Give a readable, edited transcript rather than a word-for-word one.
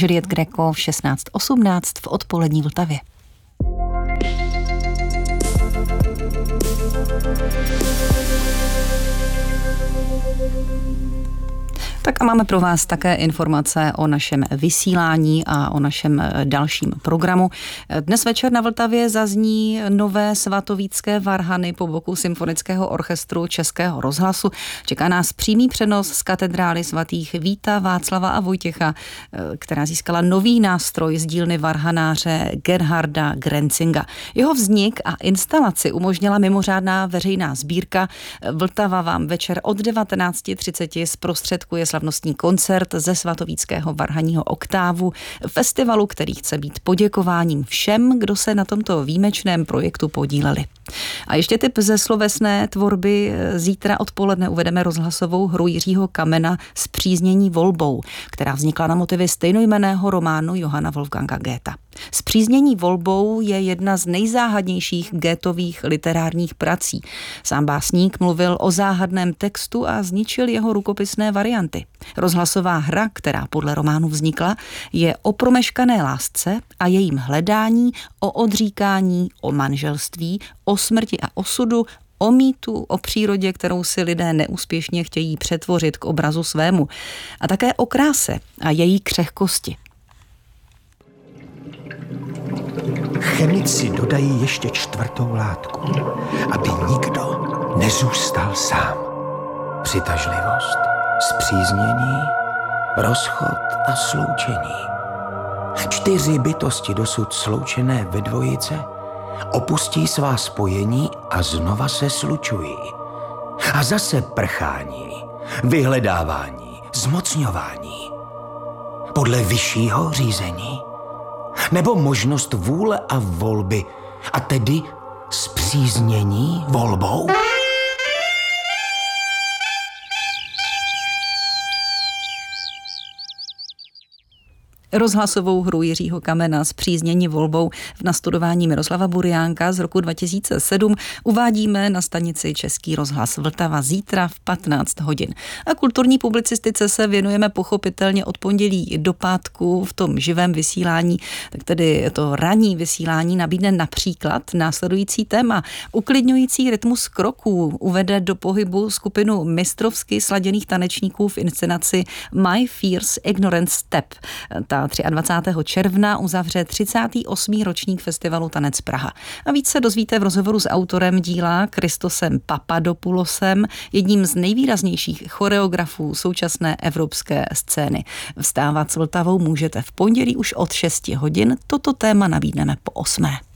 Juliette Greco v 16:18 v odpolední Vltavě. Tak a máme pro vás také informace o našem vysílání a o našem dalším programu. Dnes večer na Vltavě zazní nové svatovícké varhany po boku Symfonického orchestru Českého rozhlasu. Čeká nás přímý přenos z katedrály svatých Víta, Václava a Vojtěcha, která získala nový nástroj z dílny varhanáře Gerharda Grenzinga. Jeho vznik a instalaci umožnila mimořádná veřejná sbírka. Vltava vám večer od 19:30 zprostředkuje slavnostní koncert ze svatovíckého varhaního oktávu, festivalu, který chce být poděkováním všem, kdo se na tomto výjimečném projektu podíleli. A ještě tip ze slovesné tvorby. Zítra odpoledne uvedeme rozhlasovou hru Jiřího Kamena Spříznění volbou, která vznikla na motivy stejnojmenného románu Johanna Wolfganga Goetha. Spříznění volbou je jedna z nejzáhadnějších Goethových literárních prací. Sám básník mluvil o záhadném textu a zničil jeho rukopisné varianty. Rozhlasová hra, která podle románu vznikla, je o promeškané lásce a jejím hledání, o odříkání, o manželství, o smrti a osudu, o mýtu, o přírodě, kterou si lidé neúspěšně chtějí přetvořit k obrazu svému, a také o kráse a její křehkosti. Chemici dodají ještě 4. látku, aby nikdo nezůstal sám. Přitažlivost, spříznění, rozchod a sloučení. 4 bytosti dosud sloučené ve dvojice opustí svá spojení a znova se slučují. A zase prchání, vyhledávání, zmocňování. Podle vyššího řízení. Nebo možnost vůle a volby, a tedy spříznění volbou? Rozhlasovou hru Jiřího Kamena Spříznění volbou v nastudování Miroslava Buriánka z roku 2007 uvádíme na stanici Český rozhlas Vltava zítra v 15 hodin. A kulturní publicistice se věnujeme pochopitelně od pondělí do pátku v tom živém vysílání, tak tedy to ranní vysílání nabídne například následující téma. Uklidňující rytmus kroků uvede do pohybu skupinu mistrovsky sladěných tanečníků v inscenaci My Fierce Ignorance Step. Ta 23. června uzavře 38. ročník festivalu Tanec Praha. A víc se dozvíte v rozhovoru s autorem díla Christosem Papadopoulosem, jedním z nejvýraznějších choreografů současné evropské scény. Vstávat s Vltavou můžete v pondělí už od 6 hodin. Toto téma nabídneme po 8.